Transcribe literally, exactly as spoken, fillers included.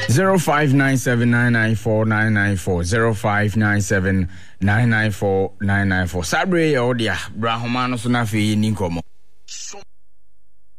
zero five nine seven nine nine four nine nine four zero five nine seven nine nine four nine nine four Sabre Odia Brahomano Sunafi Ninkomo.